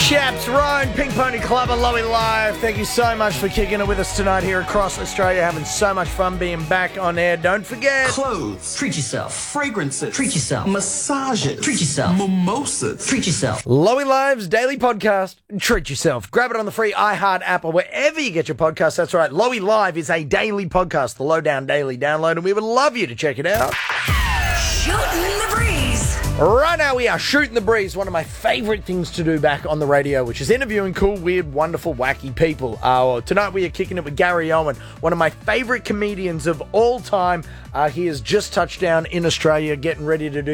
Chaps, Ryan, Pink Pony Club and Lowy Live. Thank you so much for kicking it with us tonight here across Australia. Having so much fun being back on air. Don't forget. Clothes. Treat yourself. Fragrances. Treat yourself. Massages. Treat yourself. Mimosas. Treat yourself. Lowy Live's daily podcast. Treat yourself. Grab it on the free iHeart app or wherever you get your podcasts. That's right. Lowy Live is a daily podcast, the Lowdown Daily Download, and we would love you to check it out. Shooting the breeze. Right now we are shooting the breeze, one of my favourite things to do back on the radio, which is interviewing cool, weird, wonderful, wacky people. Tonight we are kicking it with Gary Owen, one of my favourite comedians of all time. He has just touched down in Australia, getting ready to do